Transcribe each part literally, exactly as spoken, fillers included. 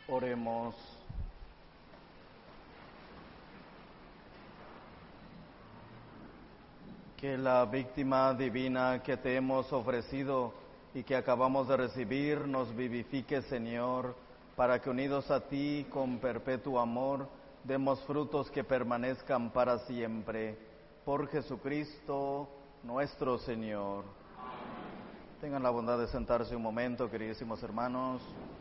Oremos. Que la víctima divina que te hemos ofrecido y que acabamos de recibir nos vivifique, Señor, para que unidos a ti con perpetuo amor demos frutos que permanezcan para siempre. Por Jesucristo nuestro Señor. Amén. Tengan la bondad de sentarse un momento, queridísimos hermanos.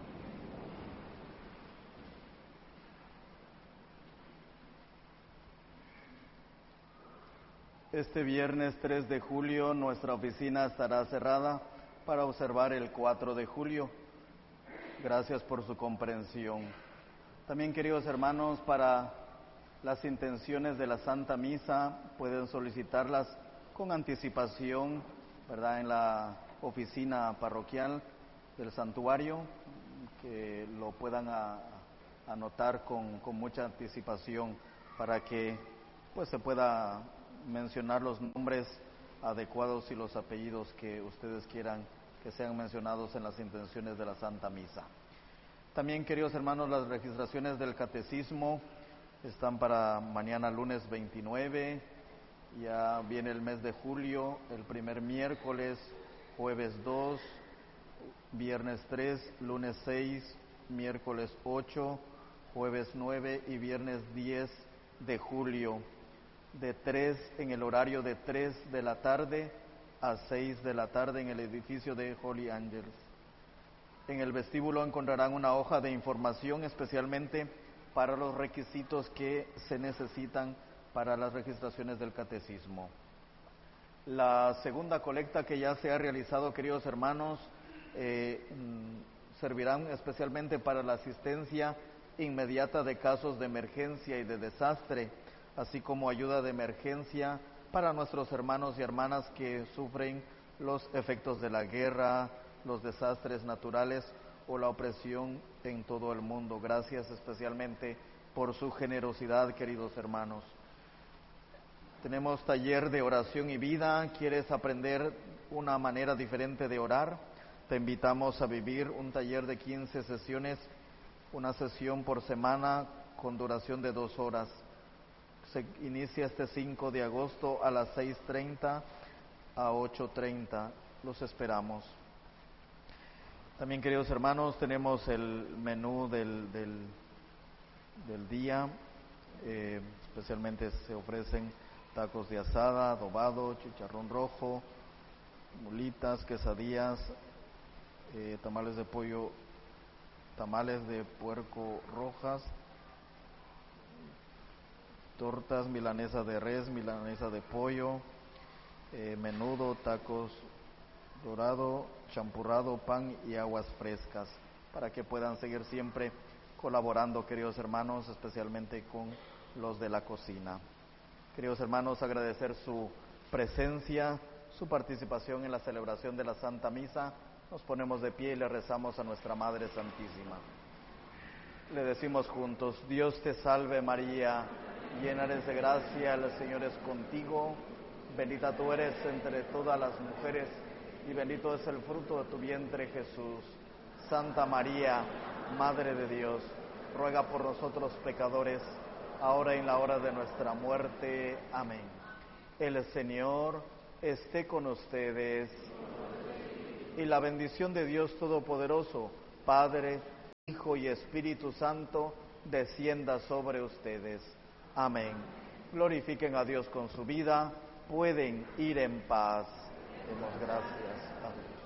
Este viernes tres de julio nuestra oficina estará cerrada para observar el cuatro de julio. Gracias por su comprensión. También, queridos hermanos, para las intenciones de la Santa Misa pueden solicitarlas con anticipación, ¿verdad?, en la oficina parroquial del santuario, que lo puedan a, anotar con, con mucha anticipación para que pues se pueda mencionar los nombres adecuados y los apellidos que ustedes quieran que sean mencionados en las intenciones de la Santa Misa. También, queridos hermanos, las registraciones del catecismo están para mañana lunes veintinueve, ya viene el mes de julio, el primer miércoles, jueves dos, viernes tres, lunes seis, miércoles ocho, jueves nueve y viernes diez de julio. De tres, en el horario de tres de la tarde a seis de la tarde en el edificio de Holy Angels. En el vestíbulo encontrarán una hoja de información especialmente para los requisitos que se necesitan para las registraciones del catecismo. La segunda colecta que ya se ha realizado, queridos hermanos, eh, servirán especialmente para la asistencia inmediata de casos de emergencia y de desastre, así como ayuda de emergencia para nuestros hermanos y hermanas que sufren los efectos de la guerra, los desastres naturales o la opresión en todo el mundo. Gracias especialmente por su generosidad, queridos hermanos. Tenemos taller de oración y vida. ¿Quieres aprender una manera diferente de orar? Te invitamos a vivir un taller de quince sesiones, una sesión por semana con duración de dos horas. Se inicia este cinco de agosto a las seis treinta a ocho treinta. Los esperamos. También, queridos hermanos, tenemos el menú del, del, del día. Eh, especialmente se ofrecen tacos de asada, adobado, chicharrón rojo, mulitas, quesadillas, eh, tamales de pollo, tamales de puerco rojas, tortas, milanesa de res, milanesa de pollo, eh, menudo, tacos dorado, champurrado, pan y aguas frescas, para que puedan seguir siempre colaborando, queridos hermanos, especialmente con los de la cocina. Queridos hermanos, agradecer su presencia, su participación en la celebración de la Santa Misa. Nos ponemos de pie y le rezamos a nuestra Madre Santísima. Le decimos juntos: Dios te salve María, llena eres de gracia, el Señor es contigo, bendita tú eres entre todas las mujeres y bendito es el fruto de tu vientre, Jesús. Santa María, Madre de Dios, ruega por nosotros pecadores, ahora y en la hora de nuestra muerte. Amén. El Señor esté con ustedes, y la bendición de Dios Todopoderoso, Padre, Hijo y Espíritu Santo, descienda sobre ustedes. Amén. Glorifiquen a Dios con su vida, pueden ir en paz. Demos gracias a Dios.